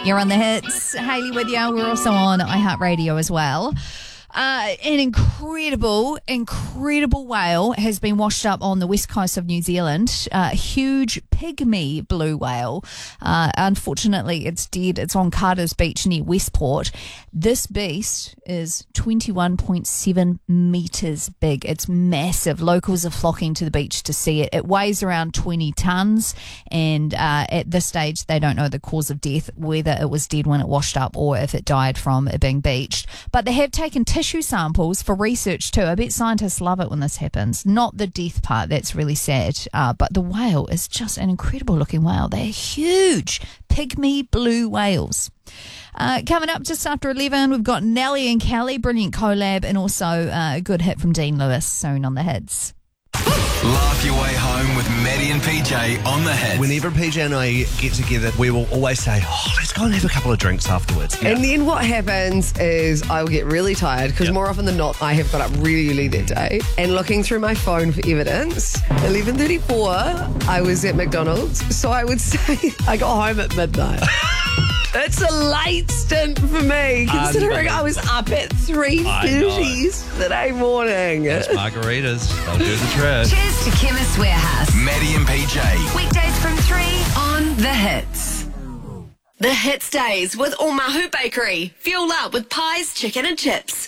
You're on the hits. Hayley with you. We're also on iHeartRadio as well. An incredible whale has been washed up on the west coast of New Zealand. A huge pygmy blue whale. Unfortunately, it's dead. It's on Carter's Beach near Westport. This beast is 21.7 metres big. It's massive. Locals are flocking to the beach to see it. It weighs around 20 tonnes, and at this stage, they don't know the cause of death, whether it was dead when it washed up or if it died from it being beached. But they have taken tissue samples for research too. I bet scientists love it when this happens. Not the death part, that's really sad, but the whale is just an incredible looking whale. They're huge, pygmy blue whales. Coming up just after 11, we've got Nelly and Kelly, brilliant collab, and also a good hit from Dean Lewis soon on the hits. Laugh your way home with Maddie and PJ on the hits. Whenever PJ and I get together, we will always say, let's go and have a couple of drinks afterwards. And then what happens is I will get really tired because more often than not, I have got up really early that day. And looking through my phone for evidence, 11:34, I was at McDonald's. So I would say I got home at midnight. It's a late stint for me, considering I was up at 3:30 yesterday morning. Those margaritas, they'll do the trick. Cheers to Chemist Warehouse. Maddie and PJ. Weekdays from 3 on The Hits. The Hits Days with Omahu Bakery. Fuel up with pies, chicken and chips.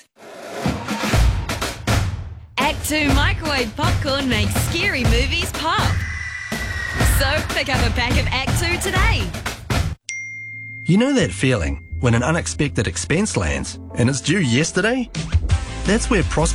Act 2 microwave popcorn makes scary movies pop. So pick up a pack of Act 2 today. You know that feeling when an unexpected expense lands and it's due yesterday? That's where